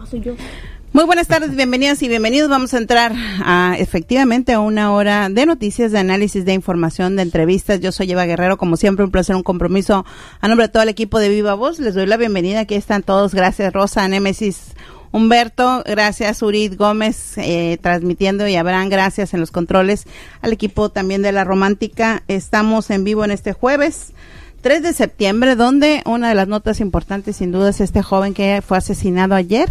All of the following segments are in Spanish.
soy yo. Muy buenas tardes, bienvenidas y bienvenidos. Vamos a entrar efectivamente a una hora de noticias, de análisis, de información, de entrevistas. Yo soy Eva Guerrero, como siempre un placer, un compromiso. A nombre de todo el equipo de Viva Voz, les doy la bienvenida. Aquí están todos. Gracias Rosa, Némesis, Humberto, gracias Urid Gómez, transmitiendo, y Abraham, gracias en los controles. Al equipo también de La Romántica. Estamos en vivo en este jueves 3 de septiembre, donde una de las notas importantes sin duda es este joven que fue asesinado ayer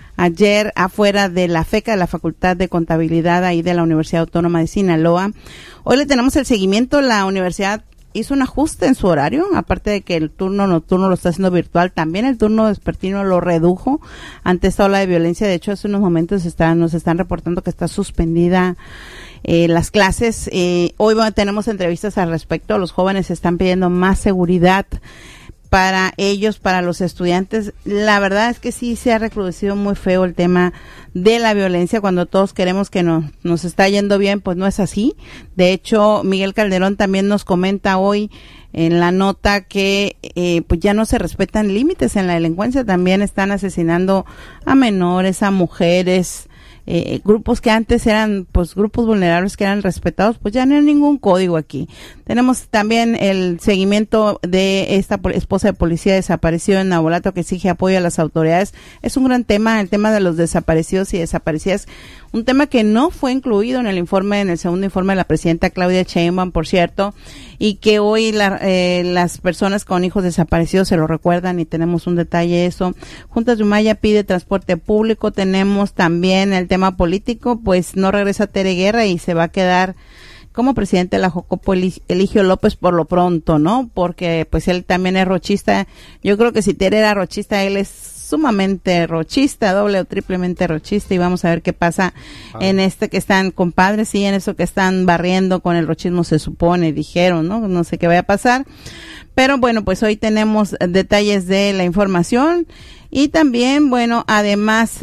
afuera de la FECA, de la Facultad de Contabilidad ahí de la Universidad Autónoma de Sinaloa. Hoy le tenemos el seguimiento. La universidad hizo un ajuste en su horario, aparte de que el turno nocturno lo está haciendo virtual, también el turno vespertino lo redujo ante esta ola de violencia. De hecho, hace unos momentos nos están reportando que está suspendida las clases. Hoy tenemos entrevistas al respecto. Los jóvenes están pidiendo más seguridad para ellos, para los estudiantes. La verdad es que sí se ha recrudecido muy feo el tema de la violencia. Cuando todos queremos que nos está yendo bien, pues no es así. De hecho, Miguel Calderón también nos comenta hoy en la nota que pues ya no se respetan límites en la delincuencia. También están asesinando a menores, a mujeres, grupos que antes eran pues grupos vulnerables que eran respetados, pues ya no hay ningún código aquí. Tenemos también el seguimiento de esta esposa de policía desaparecida en Navolato, que exige apoyo a las autoridades. Es un gran tema, el tema de los desaparecidos y desaparecidas, un tema que no fue incluido en el segundo informe de la presidenta Claudia Sheinbaum, por cierto, y que hoy las personas con hijos desaparecidos se lo recuerdan, y tenemos un detalle de eso. Juntas de Humaya pide transporte público. Tenemos también el tema político, pues no regresa Tere Guerra y se va a quedar como presidente de la Jocopo Eligio López por lo pronto, ¿no? Porque pues él también es rochista. Yo creo que si Tere era rochista, él es sumamente rochista, doble o triplemente rochista, y vamos a ver qué pasa en que están compadres, sí, en eso que están barriendo con el rochismo, se supone, dijeron, ¿no? No sé qué vaya a pasar, pero bueno, pues hoy tenemos detalles de la información. Y también, bueno, además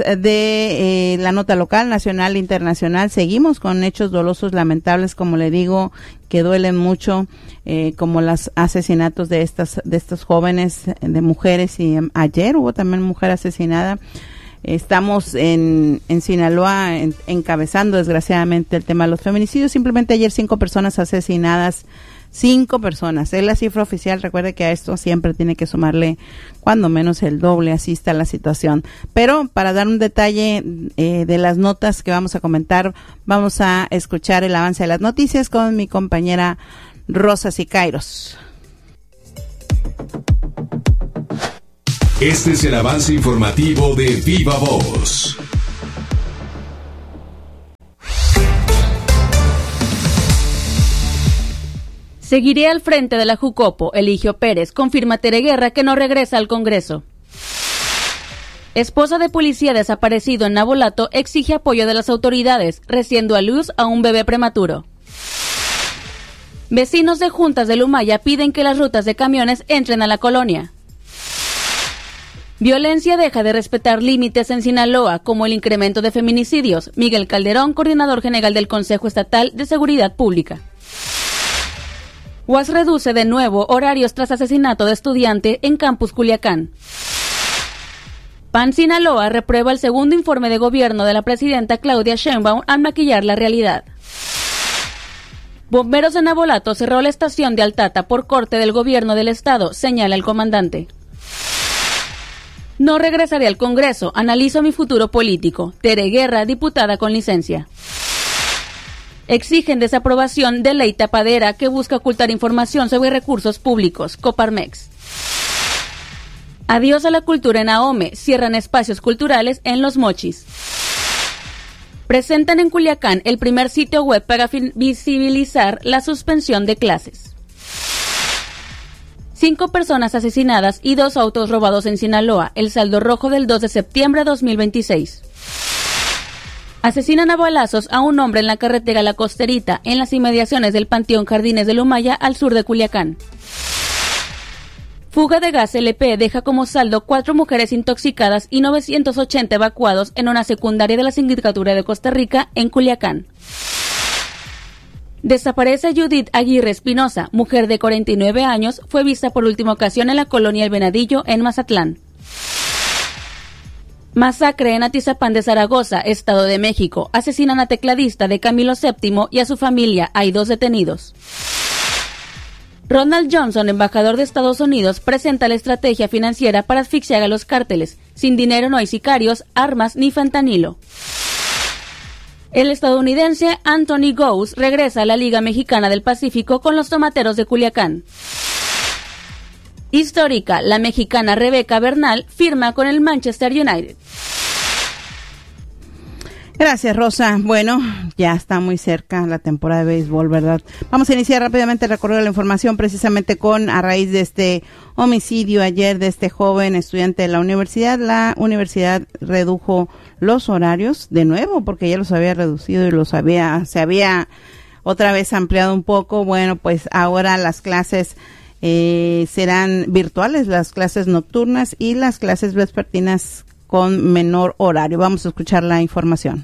de la nota local, nacional e internacional, seguimos con hechos dolosos, lamentables, como le digo, que duelen mucho, como los asesinatos de estos jóvenes, de mujeres, y ayer hubo también mujer asesinada. Estamos en Sinaloa encabezando desgraciadamente el tema de los feminicidios. Simplemente ayer 5 personas asesinadas. 5 personas, es la cifra oficial. Recuerde que a esto siempre tiene que sumarle cuando menos el doble, así está la situación. Pero para dar un detalle de las notas que vamos a comentar, vamos a escuchar el avance de las noticias con mi compañera Rosa Sicairos. Este es el avance informativo de Viva Voz. Seguiré al frente de la Jucopo. Eligio Pérez confirma Tere Guerra que no regresa al Congreso. Esposa de policía desaparecido en Navolato exige apoyo de las autoridades, recién dio a luz a un bebé prematuro. Vecinos de Juntas de Humaya piden que las rutas de camiones entren a la colonia. Violencia deja de respetar límites en Sinaloa, como el incremento de feminicidios. Miguel Calderón, coordinador general del Consejo Estatal de Seguridad Pública. UAS reduce de nuevo horarios tras asesinato de estudiante en Campus Culiacán. PAN Sinaloa reprueba el segundo informe de gobierno de la presidenta Claudia Sheinbaum al maquillar la realidad. Bomberos de Navolato cerró la estación de Altata por corte del gobierno del estado, señala el comandante. No regresaré al Congreso, analizo mi futuro político. Tere Guerra, diputada con licencia. Exigen desaprobación de ley tapadera que busca ocultar información sobre recursos públicos. Coparmex. Adiós a la cultura en Ahome. Cierran espacios culturales en Los Mochis. Presentan en Culiacán el primer sitio web para visibilizar la suspensión de clases. 5 personas asesinadas y 2 autos robados en Sinaloa. El saldo rojo del 2 de septiembre de 2026. Asesinan a balazos a un hombre en la carretera La Costerita, en las inmediaciones del Panteón Jardines de Humaya, al sur de Culiacán. Fuga de gas LP deja como saldo 4 mujeres intoxicadas y 980 evacuados en una secundaria de la Sindicatura de Costa Rica, en Culiacán. Desaparece Judith Aguirre Espinosa, mujer de 49 años, fue vista por última ocasión en la colonia El Venadillo, en Mazatlán. Masacre en Atizapán de Zaragoza, Estado de México. Asesinan a tecladista de Camilo VII y a su familia. Hay 2 detenidos. Ronald Johnson, embajador de Estados Unidos, presenta la estrategia financiera para asfixiar a los cárteles. Sin dinero no hay sicarios, armas ni fentanilo. El estadounidense Anthony Gous regresa a la Liga Mexicana del Pacífico con los Tomateros de Culiacán. Histórica, la mexicana Rebeca Bernal firma con el Manchester United. Gracias, Rosa. Bueno, ya está muy cerca la temporada de béisbol, ¿verdad? Vamos a iniciar rápidamente el recorrido de la información precisamente a raíz de este homicidio ayer de este joven estudiante de la universidad. La universidad redujo los horarios de nuevo porque ya los había reducido y se había otra vez ampliado un poco. Bueno, pues ahora las clases serán virtuales, las clases nocturnas y las clases vespertinas con menor horario. Vamos a escuchar la información.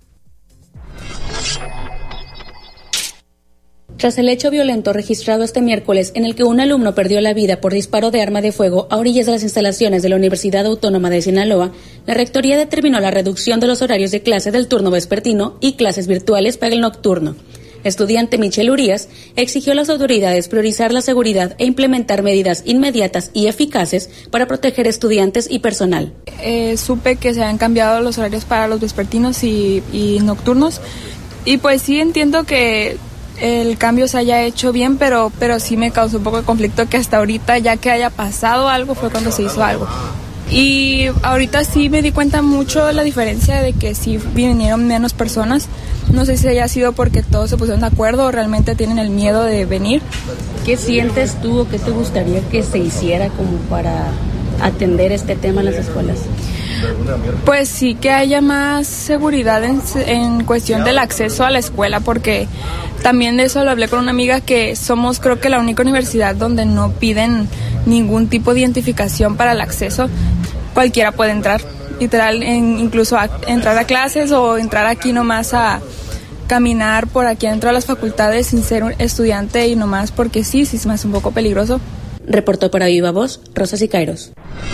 Tras el hecho violento registrado este miércoles en el que un alumno perdió la vida por disparo de arma de fuego a orillas de las instalaciones de la Universidad Autónoma de Sinaloa, la Rectoría determinó la reducción de los horarios de clase del turno vespertino y clases virtuales para el nocturno. Estudiante Michelle Urias exigió a las autoridades priorizar la seguridad e implementar medidas inmediatas y eficaces para proteger estudiantes y personal. Supe que se han cambiado los horarios para los vespertinos y nocturnos, y pues sí entiendo que el cambio se haya hecho bien, pero sí me causó un poco de conflicto que hasta ahorita, ya que haya pasado algo, fue cuando se hizo algo. Y ahorita sí me di cuenta mucho de la diferencia de que sí vinieron menos personas. No sé si haya sido porque todos se pusieron de acuerdo o realmente tienen el miedo de venir. ¿Qué sientes tú o qué te gustaría que se hiciera como para atender este tema en las escuelas? Pues sí, que haya más seguridad en cuestión del acceso a la escuela, porque también de eso lo hablé con una amiga, que somos creo que la única universidad donde no piden ningún tipo de identificación para el acceso. Cualquiera puede entrar, literal, incluso entrar a clases o entrar aquí nomás a caminar por aquí adentro de las facultades sin ser un estudiante y nomás porque sí se me hace un poco peligroso. Reportó para Viva Voz, Rosa Sicairos.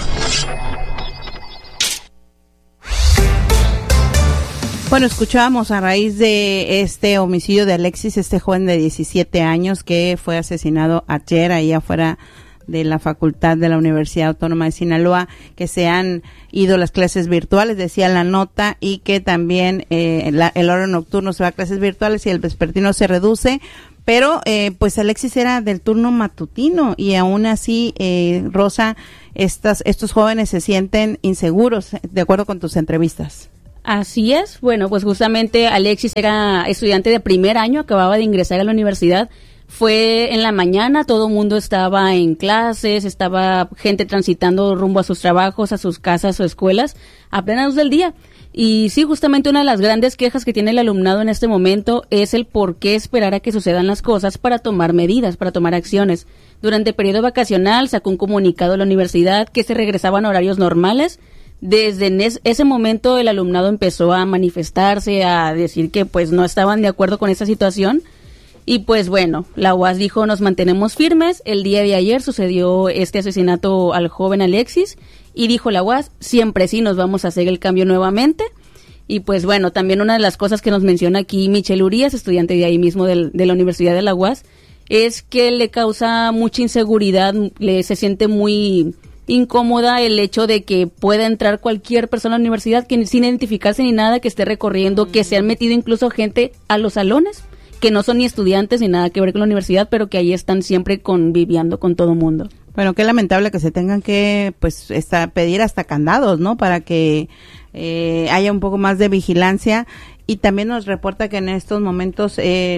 Bueno, escuchábamos a raíz de este homicidio de Alexis, este joven de 17 años que fue asesinado ayer ahí afuera de la facultad de la Universidad Autónoma de Sinaloa, que se han ido las clases virtuales, decía la nota, y que también el horario nocturno se va a clases virtuales y el vespertino se reduce. Pero pues Alexis era del turno matutino y aún así, Rosa, estos jóvenes se sienten inseguros, de acuerdo con tus entrevistas. Así es. Bueno, pues justamente Alexis era estudiante de primer año, acababa de ingresar a la universidad. Fue en la mañana, todo el mundo estaba en clases, estaba gente transitando rumbo a sus trabajos, a sus casas o escuelas, a plena luz del día. Y sí, justamente una de las grandes quejas que tiene el alumnado en este momento es el por qué esperar a que sucedan las cosas para tomar medidas, para tomar acciones. Durante el periodo vacacional sacó un comunicado a la universidad que se regresaban a horarios normales. Desde ese momento el alumnado empezó a manifestarse, a decir que pues no estaban de acuerdo con esta situación. Y pues bueno, la UAS dijo, nos mantenemos firmes. El día de ayer sucedió este asesinato al joven Alexis y dijo la UAS, siempre sí nos vamos a hacer el cambio nuevamente. Y pues bueno, también una de las cosas que nos menciona aquí Michelle Urias, estudiante de ahí mismo de la Universidad de la UAS, es que le causa mucha inseguridad, se siente muy incómoda el hecho de que pueda entrar cualquier persona a la universidad que sin identificarse ni nada, que esté recorriendo, que se han metido incluso gente a los salones que no son ni estudiantes ni nada que ver con la universidad, pero que ahí están siempre conviviendo con todo mundo. Bueno, qué lamentable que se tengan que pues pedir hasta candados, ¿no? Para que haya un poco más de vigilancia. Y también nos reporta que en estos momentos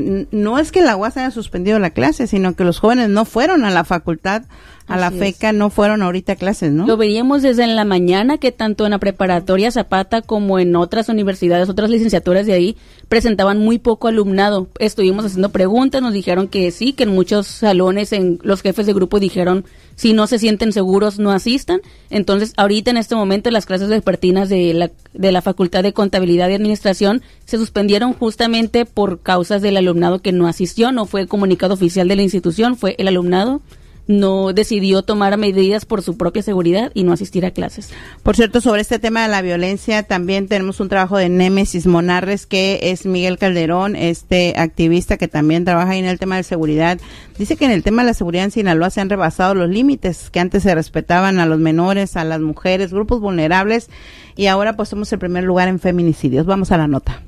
no es que la UAS haya suspendido la clase, sino que los jóvenes no fueron a la facultad, a la FECA, no fueron ahorita a clases, ¿no? Lo veíamos desde en la mañana, que tanto en la preparatoria Zapata como en otras universidades, otras licenciaturas de ahí, presentaban muy poco alumnado. Estuvimos haciendo preguntas, nos dijeron que sí, que en muchos salones los jefes de grupo dijeron, si no se sienten seguros, no asistan. Entonces, ahorita en este momento las clases vespertinas de la Facultad de Contabilidad y Administración se suspendieron justamente por causas del alumnado que no asistió, no fue comunicado oficial de la institución, fue el alumnado no decidió tomar medidas por su propia seguridad y no asistir a clases. Por cierto, sobre este tema de la violencia, también tenemos un trabajo de Némesis Monarres, que es Miguel Calderón, activista que también trabaja ahí en el tema de seguridad. Dice que en el tema de la seguridad en Sinaloa se han rebasado los límites que antes se respetaban a los menores, a las mujeres, grupos vulnerables, y ahora pues somos el primer lugar en feminicidios. Vamos a la nota.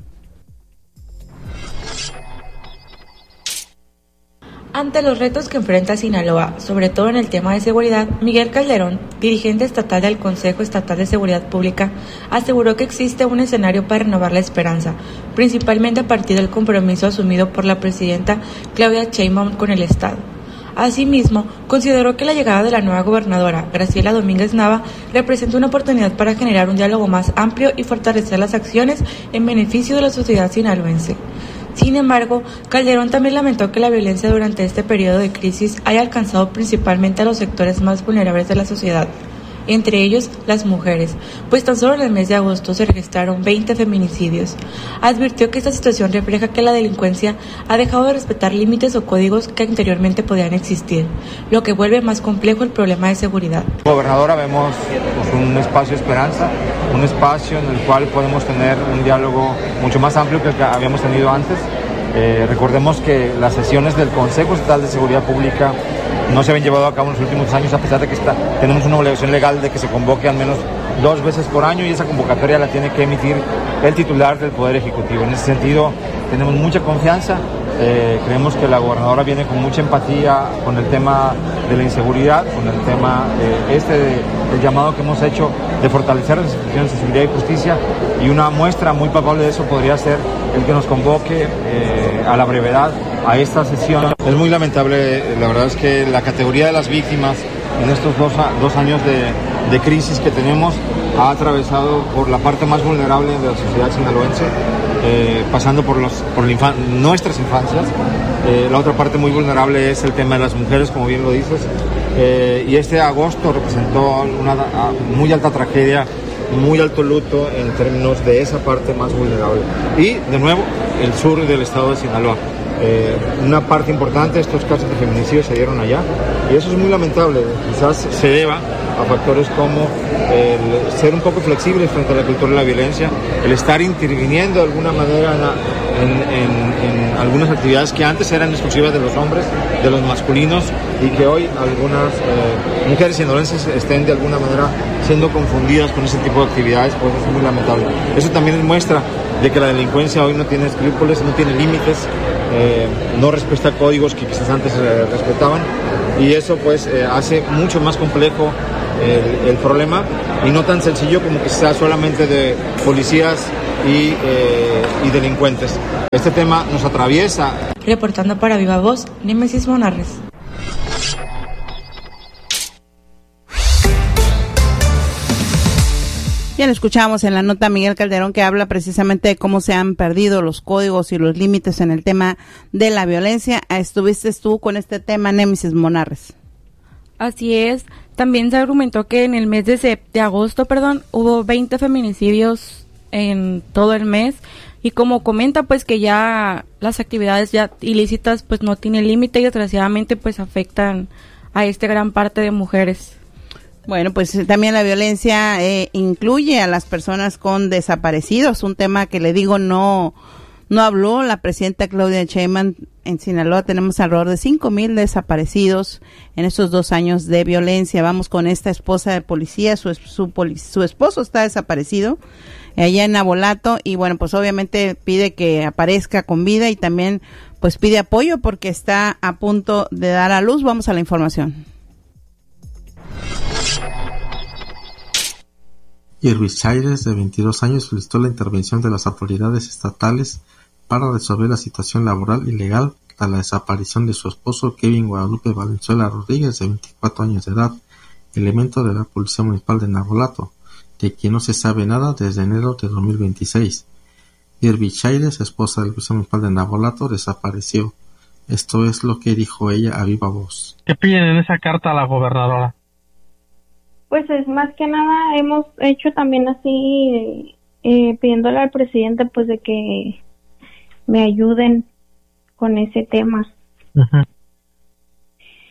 Ante los retos que enfrenta Sinaloa, sobre todo en el tema de seguridad, Miguel Calderón, dirigente estatal del Consejo Estatal de Seguridad Pública, aseguró que existe un escenario para renovar la esperanza, principalmente a partir del compromiso asumido por la presidenta Claudia Sheinbaum con el Estado. Asimismo, consideró que la llegada de la nueva gobernadora, Graciela Domínguez Nava, representa una oportunidad para generar un diálogo más amplio y fortalecer las acciones en beneficio de la sociedad sinaloense. Sin embargo, Calderón también lamentó que la violencia durante este periodo de crisis haya alcanzado principalmente a los sectores más vulnerables de la sociedad, entre ellos las mujeres, pues tan solo en el mes de agosto se registraron 20 feminicidios. Advirtió que esta situación refleja que la delincuencia ha dejado de respetar límites o códigos que anteriormente podían existir, lo que vuelve más complejo el problema de seguridad. Gobernadora, vemos un espacio de esperanza, un espacio en el cual podemos tener un diálogo mucho más amplio que el que habíamos tenido antes. Recordemos que las sesiones del Consejo Estatal de Seguridad Pública no se habían llevado a cabo en los últimos años, a pesar de que tenemos una obligación legal de que se convoque al menos 2 veces por año, y esa convocatoria la tiene que emitir el titular del Poder Ejecutivo. En ese sentido, tenemos mucha confianza. Creemos que la gobernadora viene con mucha empatía con el tema de la inseguridad, con el tema del llamado que hemos hecho de fortalecer las instituciones de seguridad y justicia, y una muestra muy palpable de eso podría ser el que nos convoque a la brevedad a esta sesión. Es muy lamentable, la verdad es que la categoría de las víctimas en estos dos años de crisis que tenemos ha atravesado por la parte más vulnerable de la sociedad sinaloense, pasando por nuestras infancias. La otra parte muy vulnerable es el tema de las mujeres, como bien lo dices, y este agosto representó una muy alta tragedia, muy alto luto en términos de esa parte más vulnerable. Y, de nuevo, el sur del estado de Sinaloa. Una parte importante de estos casos de feminicidio se dieron allá, y eso es muy lamentable. Quizás se deba a factores como el ser un poco flexibles frente a la cultura de la violencia, el estar interviniendo de alguna manera en algunas actividades que antes eran exclusivas de los hombres, de los masculinos, y que hoy algunas mujeres sinaloenses estén de alguna manera siendo confundidas con ese tipo de actividades, pues es muy lamentable. Eso también es muestra de que la delincuencia hoy no tiene escrúpulos, no tiene límites, no respeta códigos que quizás antes respetaban, y eso pues hace mucho más complejo el problema, y no tan sencillo como que sea solamente de policías y delincuentes. Este tema nos atraviesa. Reportando para Viva Voz, Némesis Monarres. Bien, escuchamos en la nota a Miguel Calderón, que habla precisamente de cómo se han perdido los códigos y los límites en el tema de la violencia. ¿Estuviste tú con este tema, Némesis Monarres? Así es. También se argumentó que en el mes de agosto, hubo 20 feminicidios en todo el mes, y como comenta, pues que ya las actividades ya ilícitas pues no tienen límite, y desgraciadamente pues afectan a gran parte de mujeres. Bueno, pues también la violencia incluye a las personas con desaparecidos, un tema que le digo no habló la presidenta Claudia Sheinbaum. En Sinaloa tenemos alrededor de 5,000 desaparecidos en estos 2 años de violencia. Vamos con esta esposa de policía, su esposo está desaparecido allá en Navolato, y bueno, pues obviamente pide que aparezca con vida, y también pues pide apoyo porque está a punto de dar a luz. Vamos a la información. Irvis Chaires, de 22 años, solicitó la intervención de las autoridades estatales para resolver la situación laboral y legal tras la desaparición de su esposo Kevin Guadalupe Valenzuela Rodríguez, de 24 años de edad, elemento de la Policía Municipal de Navolato, de quien no se sabe nada desde enero de 2026. Irvis Chaires, esposa del Policía Municipal de Navolato, desapareció. Esto es lo que dijo ella a viva voz. ¿Qué piden en esa carta a la gobernadora? Pues es más que nada, hemos hecho también así, pidiéndole al presidente pues de que me ayuden con ese tema. Uh-huh.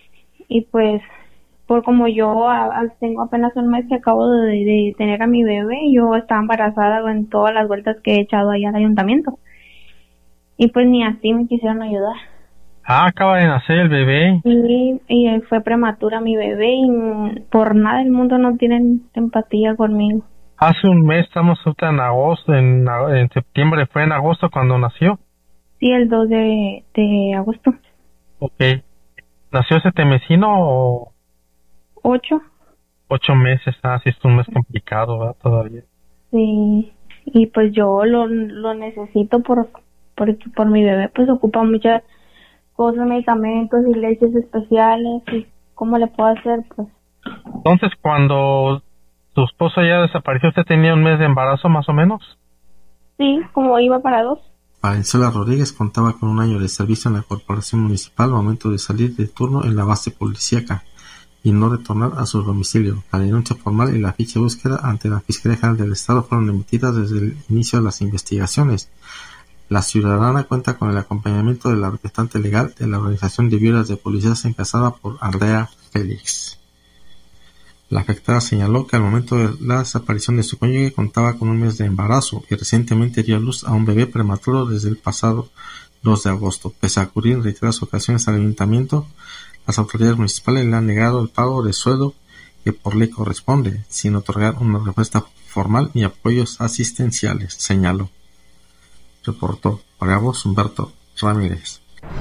y pues por como yo tengo apenas un mes que acabo de tener a mi bebé, yo estaba embarazada en todas las vueltas que he echado ahí al ayuntamiento y pues ni así me quisieron ayudar. Acaba de nacer el bebé. Y fue prematura mi bebé y por nada del mundo no tienen empatía conmigo. Hace un mes, estamos en agosto, en septiembre, fue en agosto cuando nació. Sí, el 2 de agosto. Ok. ¿Nació ese temecino o...? 8. 8 meses, sí, es un mes complicado, ¿verdad? Todavía. Sí, y pues yo lo necesito porque por mi bebé pues ocupa muchas cosas, medicamentos y leches especiales, y ¿cómo le puedo hacer? Pues. Entonces, cuando tu esposo ya desapareció, ¿usted tenía un mes de embarazo más o menos? Sí, como iba para 2. Valenzuela Rodríguez contaba con un año de servicio en la corporación municipal al momento de salir de turno en la base policíaca y no retornar a su domicilio. La denuncia formal y la ficha de búsqueda ante la Fiscalía General del Estado fueron emitidas desde el inicio de las investigaciones. La ciudadana cuenta con el acompañamiento de la representante legal de la Organización de Viudas de Policías encabezada por Ardea Félix. La afectada señaló que al momento de la desaparición de su cónyuge contaba con un mes de embarazo y recientemente dio a luz a un bebé prematuro desde el pasado 2 de agosto. Pese a acudir en reiteradas ocasiones al ayuntamiento, las autoridades municipales le han negado el pago de sueldo que por ley corresponde, sin otorgar una respuesta formal ni apoyos asistenciales, señaló. Reportó para voz Humberto Ramírez.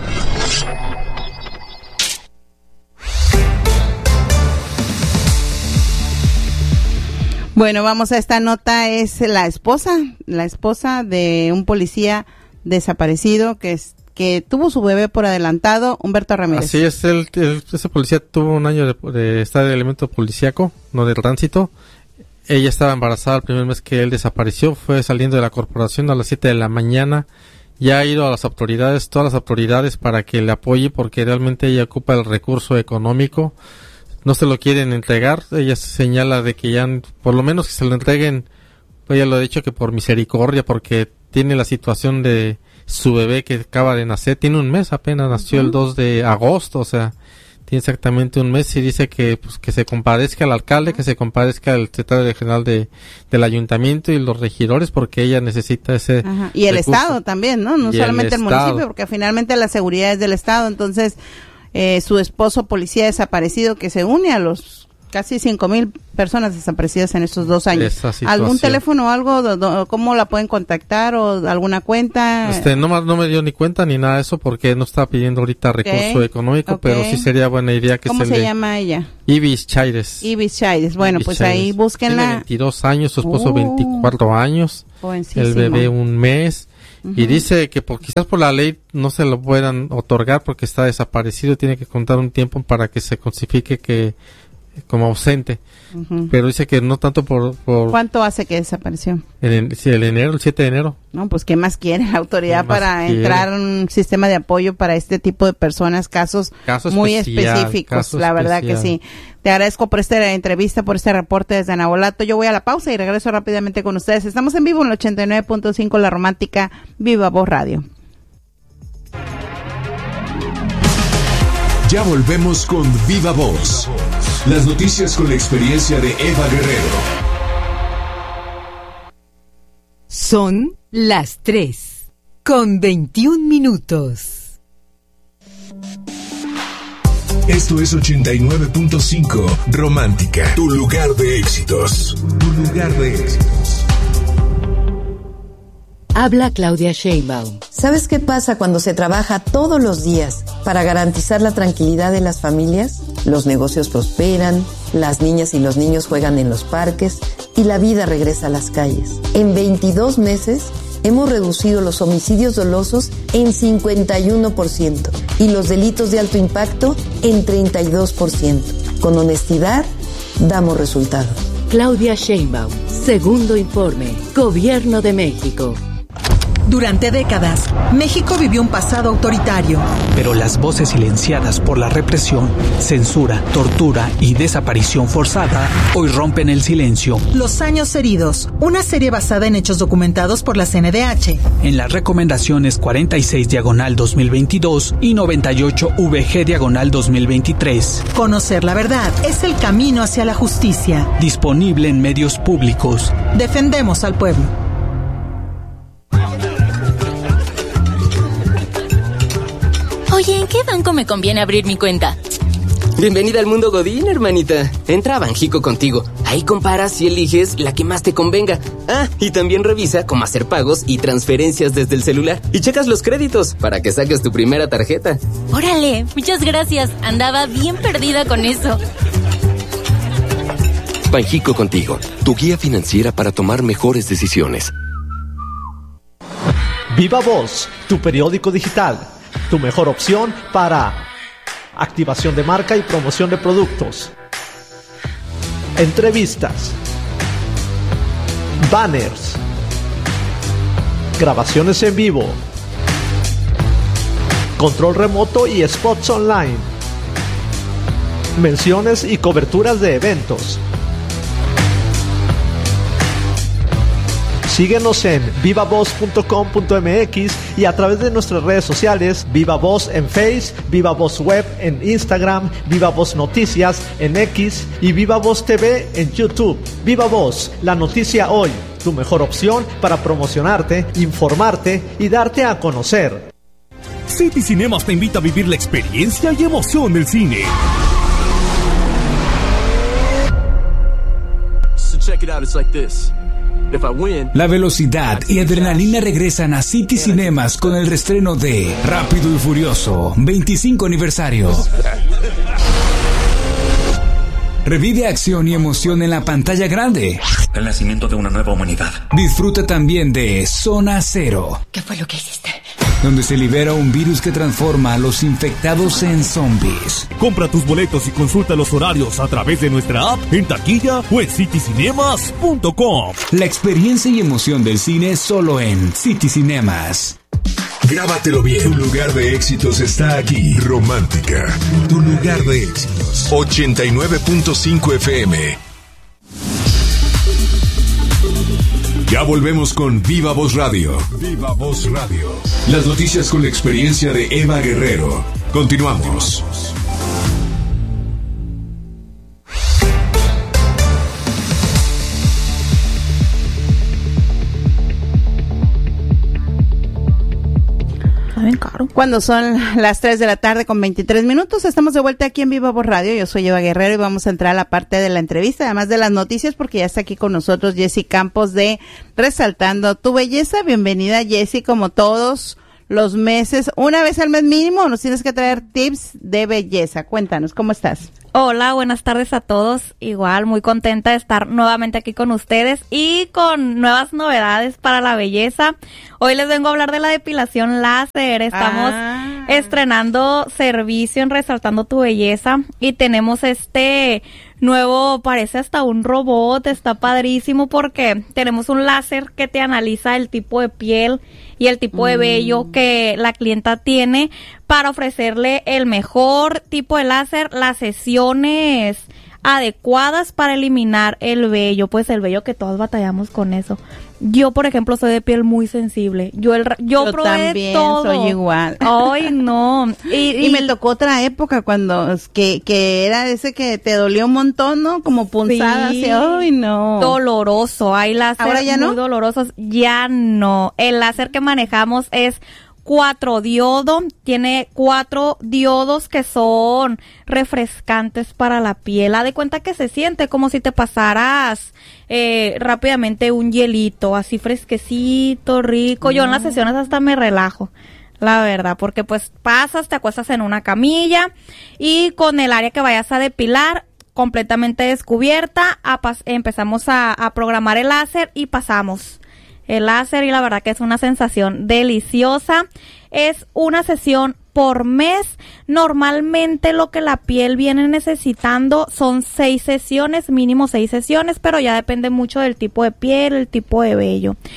Bueno, vamos a esta nota. Es la esposa de un policía desaparecido que tuvo su bebé por adelantado, Humberto Ramírez. Así es, ese policía tuvo un año de estar de elemento policíaco, no de tránsito. Ella estaba embarazada el primer mes que él desapareció, fue saliendo de la corporación a las 7 de la mañana, ya ha ido a las autoridades, todas las autoridades para que le apoye porque realmente ella ocupa el recurso económico, no se lo quieren entregar, ella señala de que ya por lo menos que se lo entreguen, pues ella lo ha dicho que por misericordia, porque tiene la situación de su bebé que acaba de nacer, tiene un mes apenas, nació el 2 de agosto, o sea, tiene exactamente un mes y dice que pues que se compadezca al alcalde, que se compadezca al secretario general del ayuntamiento y los regidores porque ella necesita ese y el recurso. Estado también, ¿no? No Y solamente el Estado. municipio, porque finalmente la seguridad es del Estado, entonces su esposo policía desaparecido que se une a los casi 5,000 personas desaparecidas en estos 2 años. ¿Algún teléfono o algo? ¿Cómo la pueden contactar o alguna cuenta? No me dio ni cuenta ni nada de eso porque no está pidiendo ahorita recurso económico, pero sí sería buena idea que ¿Cómo se llama ella? Ibis Chaires. Ibis Chaires. Bueno, Ibis pues Chaires. ahí búsquenla. Tiene 22 años, su esposo 24 años, jovencísimo. el bebé un mes. Y dice que quizás por la ley no se lo puedan otorgar porque está desaparecido, tiene que contar un tiempo para que se consifique que como ausente, pero dice que no tanto por... ¿Cuánto hace que desapareció? El 7 de enero. No, pues ¿qué más quiere la autoridad para entrar en un sistema de apoyo para este tipo de personas, casos muy específicos, la verdad que sí. Te agradezco por esta entrevista, por este reporte desde Nabolato. Yo voy a la pausa y regreso rápidamente con ustedes. Estamos en vivo en el 89.5 La Romántica, Viva Voz Radio. Ya volvemos con Viva Voz. Las noticias con la experiencia de Eva Guerrero. Son las 3:21. Esto es 89.5 Romántica, tu lugar de éxitos. Tu lugar de éxitos. Habla Claudia Sheinbaum. ¿Sabes qué pasa cuando se trabaja todos los días para garantizar la tranquilidad de las familias? Los negocios prosperan, las niñas y los niños juegan en los parques y la vida regresa a las calles. En 22 meses hemos reducido los homicidios dolosos en 51% y los delitos de alto impacto en 32%. Con honestidad, damos resultados. Claudia Sheinbaum, segundo informe, Gobierno de México. Durante décadas, México vivió un pasado autoritario. Pero las voces silenciadas por la represión, censura, tortura y desaparición forzada hoy rompen el silencio. Los años heridos, una serie basada en hechos documentados por la CNDH. En las recomendaciones 46/2022 y 98/VG/2023. Conocer la verdad es el camino hacia la justicia. Disponible en medios públicos. Defendemos al pueblo. Oye, ¿en qué banco me conviene abrir mi cuenta? Bienvenida al mundo Godín, hermanita. Entra a Banjico Contigo. Ahí comparas y eliges la que más te convenga. Ah, y también revisa cómo hacer pagos y transferencias desde el celular. Y checas los créditos para que saques tu primera tarjeta. ¡Órale! Muchas gracias. Andaba bien perdida con eso. Banjico Contigo, tu guía financiera para tomar mejores decisiones. Viva Voz, tu periódico digital. Tu mejor opción para activación de marca y promoción de productos, entrevistas, banners, grabaciones en vivo, control remoto y spots online, menciones y coberturas de eventos. Síguenos en vivavoz.com.mx y a través de nuestras redes sociales, Viva Voz en Face, Viva Voz Web en Instagram, Viva Voz Noticias en X y Viva Voz TV en YouTube. Viva Voz, la noticia hoy, tu mejor opción para promocionarte, informarte y darte a conocer. City Cinemas te invita a vivir la experiencia y emoción del cine. So check it out, it's like this. La velocidad y adrenalina regresan a City Cinemas con el reestreno de Rápido y Furioso 25 aniversario. Revive acción y emoción en la pantalla grande. El nacimiento de una nueva humanidad. Disfruta también de Zona Cero. ¿Qué fue lo que hiciste? Donde se libera un virus que transforma a los infectados en zombies. Compra tus boletos y consulta los horarios a través de nuestra app, en taquilla o en citycinemas.com. La experiencia y emoción del cine solo en City Cinemas. Grábatelo bien. Tu lugar de éxitos está aquí. Romántica. Tu lugar de éxitos. 89.5 FM. Ya volvemos con Viva Voz Radio. Viva Voz Radio. Las noticias con la experiencia de Eva Guerrero. Continuamos. Cuando son las 3 de la tarde con 23 minutos, estamos de vuelta aquí en Viva Voz Radio. Yo soy Eva Guerrero y vamos a entrar a la parte de la entrevista, además de las noticias, porque ya está aquí con nosotros Jessy Campos de Resaltando tu Belleza. Bienvenida, Jessy, como todos los meses, una vez al mes mínimo, nos tienes que traer tips de belleza. Cuéntanos, ¿cómo estás? Hola, buenas tardes a todos. Igual, muy contenta de estar nuevamente aquí con ustedes y con nuevas novedades para la belleza. Hoy les vengo a hablar de la depilación láser. Estamos estrenando servicio en Resaltando tu Belleza y tenemos este nuevo, parece hasta un robot, está padrísimo porque tenemos un láser que te analiza el tipo de piel y el tipo de vello que la clienta tiene para ofrecerle el mejor tipo de láser, las sesiones adecuadas para eliminar el vello, pues el vello que todos batallamos con eso. Yo, por ejemplo, soy de piel muy sensible. Yo probé también todo. Soy igual. Ay, no. Y me tocó otra época cuando que era ese que te dolió un montón, ¿no? Como punzadas. Sí. Ay, no. Doloroso. Hay láser ¿Ahora ya no? muy dolorosos. Ya no. El láser que manejamos es 4 diodo, tiene 4 diodos que son refrescantes para la piel. Haz de cuenta que se siente como si te pasaras rápidamente un hielito, así fresquecito, rico. Yo en las sesiones hasta me relajo, la verdad, porque pues pasas, te acuestas en una camilla y con el área que vayas a depilar completamente descubierta, empezamos a programar el láser y pasamos el láser y la verdad que es una sensación deliciosa. Es una sesión por mes. Normalmente lo que la piel viene necesitando son 6 sesiones, mínimo 6 sesiones, pero ya depende mucho del tipo de piel, el tipo de vello.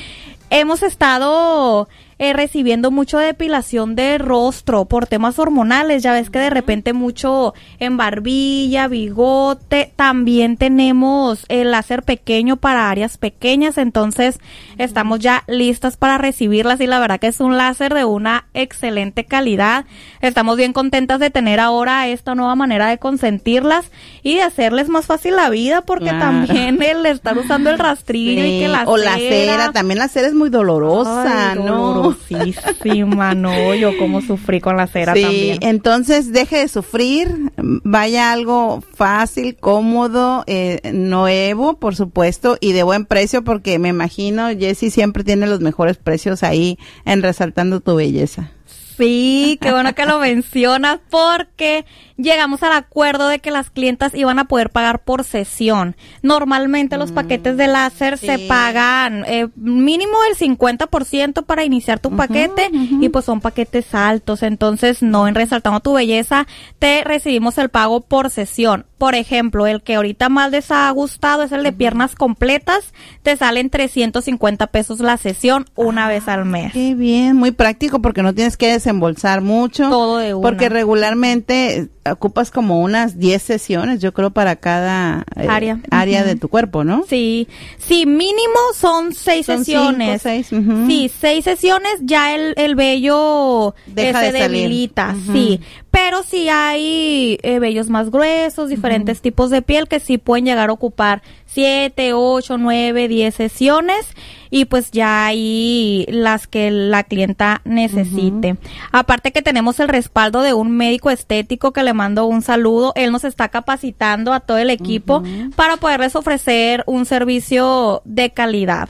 hemos estado recibiendo mucho depilación de rostro por temas hormonales. Ya ves que de repente mucho en barbilla, bigote. También tenemos el láser pequeño para áreas pequeñas, entonces estamos ya listas para recibirlas, y la verdad que es un láser de una excelente calidad. Estamos bien contentas de tener ahora esta nueva manera de consentirlas y de hacerles más fácil la vida, porque también el estar usando el rastrillo y que la o la cera, también la cera es muy dolorosa. Ay, ¿no? Dolorosísima, no, yo como sufrí con la cera también. Entonces deje de sufrir, vaya algo fácil, cómodo, nuevo, por supuesto, y de buen precio, porque me imagino Jessy siempre tiene los mejores precios ahí en Resaltando tu Belleza. Sí, qué bueno que lo mencionas, porque llegamos al acuerdo de que las clientas iban a poder pagar por sesión. Normalmente los paquetes de láser se pagan mínimo el 50% para iniciar tu paquete, y pues son paquetes altos. Entonces, no, en Resaltando tu Belleza te recibimos el pago por sesión. Por ejemplo, el que ahorita más les ha gustado es el de piernas completas. Te salen 350 pesos la sesión una vez al mes. Qué bien, muy práctico, porque no tienes que desembolsar mucho. Todo de una. Porque regularmente ocupas como unas 10 sesiones, yo creo, para cada área de tu cuerpo, ¿no? Sí, mínimo son 6 sesiones. 5, 6. Sí, 6 sesiones, ya el vello se debilita, sí. Pero sí hay vellos más gruesos, diferentes tipos de piel que sí pueden llegar a ocupar 7, 8, 9, 10 sesiones, y pues ya hay las que la clienta necesite. Aparte que tenemos el respaldo de un médico estético que le mando un saludo. Él nos está capacitando a todo el equipo para poderles ofrecer un servicio de calidad.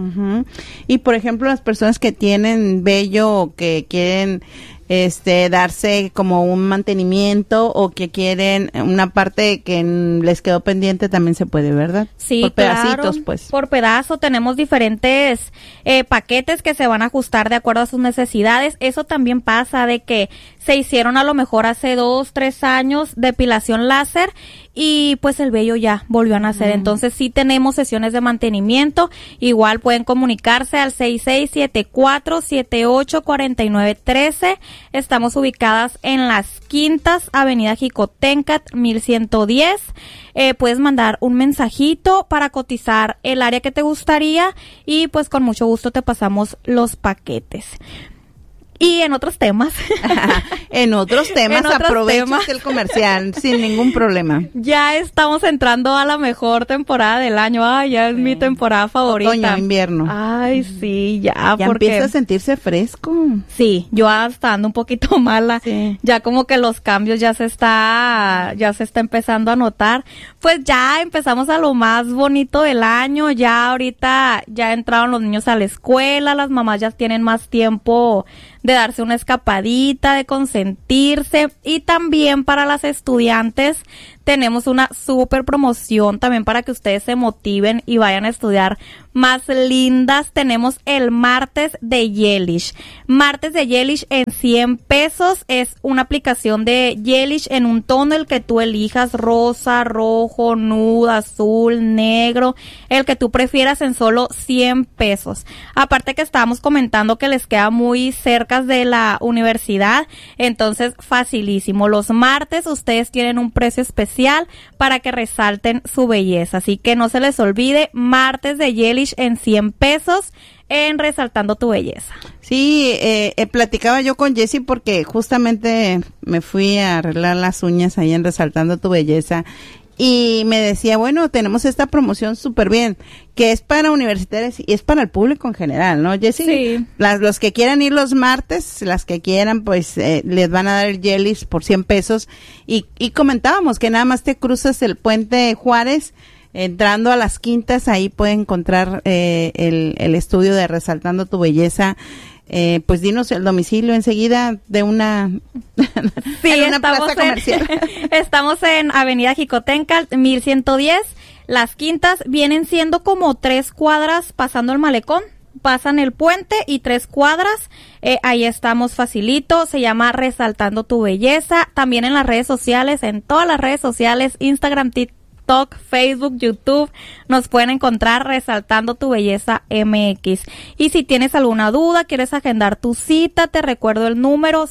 Y por ejemplo, las personas que tienen vello, que quieren darse como un mantenimiento, o que quieren una parte que les quedó pendiente, también se puede, ¿verdad? Sí, por pedacitos, pues. Por pedazo tenemos diferentes paquetes que se van a ajustar de acuerdo a sus necesidades. Eso también pasa de que se hicieron a lo mejor hace 2, 3 años depilación láser, y pues el vello ya volvió a nacer. Entonces sí tenemos sesiones de mantenimiento. Igual pueden comunicarse al 6674-784913. Estamos ubicadas en Las Quintas, Avenida Jicotencat, 1110. Puedes mandar un mensajito para cotizar el área que te gustaría, y pues con mucho gusto te pasamos los paquetes. Y en otros temas. Aprovecha el comercial sin ningún problema. Ya estamos entrando a la mejor temporada del año. Ay, ya es mi temporada favorita. Otoño, invierno. Ay, sí, ya porque empieza a sentirse fresco. Sí, yo hasta ando un poquito mala. Sí. Ya como que los cambios ya se está empezando a notar. Pues ya empezamos a lo más bonito del año. Ya ahorita ya entraron los niños a la escuela, las mamás ya tienen más tiempo de darse una escapadita, de consentirse. Y también para las estudiantes tenemos una súper promoción también para que ustedes se motiven y vayan a estudiar más lindas. Tenemos el martes de Yelish. Martes de Yelish en 100 pesos. Es una aplicación de Yelish en un tono, el que tú elijas, rosa, rojo, nude, azul, negro, el que tú prefieras, en solo 100 pesos. Aparte que estábamos comentando que les queda muy cerca de la universidad, entonces facilísimo. Los martes ustedes tienen un precio especial para que resalten su belleza, así que no se les olvide, martes de Yelish en 100 pesos en Resaltando tu Belleza. Sí, platicaba yo con Jessy porque justamente me fui a arreglar las uñas ahí en Resaltando tu Belleza, y me decía, bueno, tenemos esta promoción súper bien, que es para universitarios y es para el público en general, ¿no, Jessy? Sí. Los que quieran ir los martes, las que quieran, pues les van a dar el Yelish por 100 pesos. Y comentábamos que nada más te cruzas el puente Juárez, entrando a Las Quintas, ahí pueden encontrar el estudio de Resaltando tu Belleza. Pues dinos el domicilio enseguida de una, sí, en una plaza comercial. Estamos en Avenida Jicotencat, 1110. Las Quintas vienen siendo como 3 cuadras pasando el malecón. Pasan el puente y 3 cuadras. Ahí estamos facilito. Se llama Resaltando tu Belleza. También en las redes sociales, en todas las redes sociales, Instagram, TikTok, Facebook, YouTube. Nos pueden encontrar Resaltando tu Belleza MX. Y si tienes alguna duda, quieres agendar tu cita, te recuerdo el número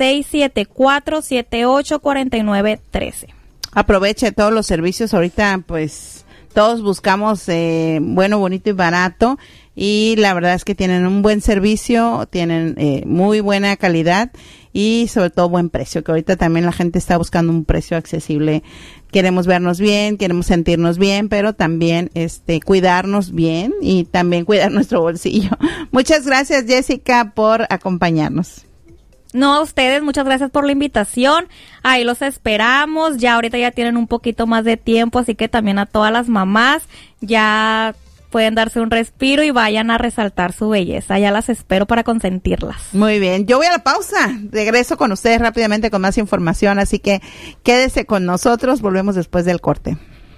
6674784913. Aproveche todos los servicios. Ahorita, pues, todos buscamos bueno, bonito y barato. Y la verdad es que tienen un buen servicio, tienen muy buena calidad y sobre todo buen precio, que ahorita también la gente está buscando un precio accesible. Queremos vernos bien, queremos sentirnos bien, pero también cuidarnos bien y también cuidar nuestro bolsillo. Muchas gracias, Jessica, por acompañarnos. No, a ustedes, muchas gracias por la invitación. Ahí los esperamos. Ya ahorita ya tienen un poquito más de tiempo, así que también a todas las mamás ya pueden darse un respiro y vayan a resaltar su belleza. Ya las espero para consentirlas. Muy bien, yo voy a la pausa. Regreso con ustedes rápidamente con más información, así que quédese con nosotros. Volvemos después del corte.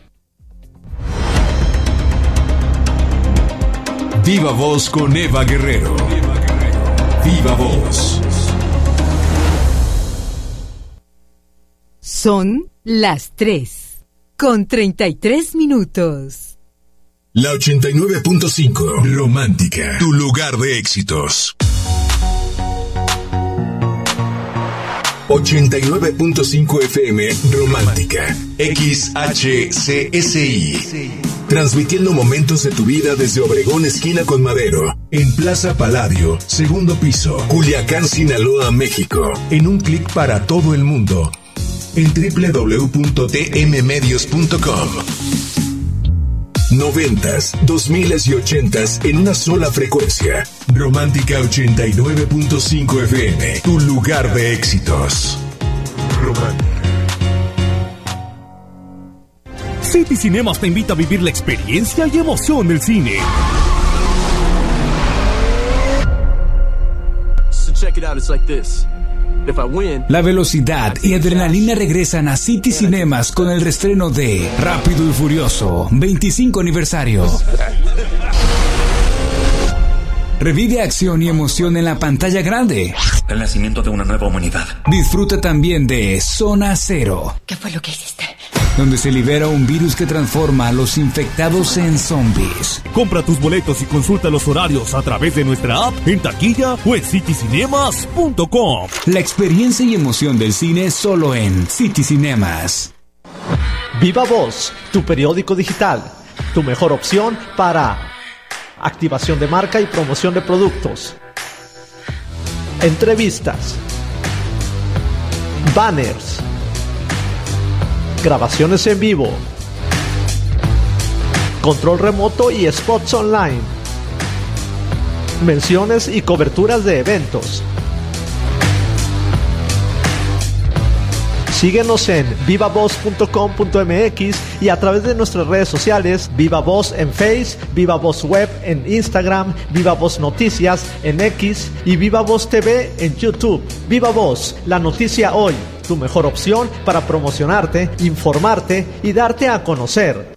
Viva Voz con Eva Guerrero. Viva Voz. Son las 3:33. La 89.5, Romántica, tu lugar de éxitos. 89.5 FM, Romántica, XHCSI. Transmitiendo momentos de tu vida desde Obregón, esquina con Madero, en Plaza Palladio, segundo piso, Culiacán, Sinaloa, México. En un clic para todo el mundo, en www.tmmedios.com. 90s, 2000s y 80s en una sola frecuencia. Romántica 89.5 FM, tu lugar de éxitos. Romántica. City Cinemas te invita a vivir la experiencia y emoción del cine. So check it out, it's like this. If I win, la velocidad y adrenalina regresan a City Cinemas con el reestreno de Rápido y Furioso 25 aniversario. Revive acción y emoción en la pantalla grande. El nacimiento de una nueva humanidad. Disfruta también de Zona Cero. ¿Qué fue lo que hiciste? Donde se libera un virus que transforma a los infectados en zombies. Compra tus boletos y consulta los horarios a través de nuestra app, en taquilla o en citycinemas.com. La experiencia y emoción del cine solo en City Cinemas. Viva Voz, tu periódico digital, tu mejor opción para activación de marca y promoción de productos, entrevistas, banners, grabaciones en vivo, control remoto y spots online, menciones y coberturas de eventos. Síguenos en vivavoz.com.mx y a través de nuestras redes sociales, Viva Voz en Face, Viva Voz Web en Instagram, Viva Voz Noticias en X y Viva Voz TV en YouTube. Viva Voz, la noticia hoy, tu mejor opción para promocionarte, informarte y darte a conocer.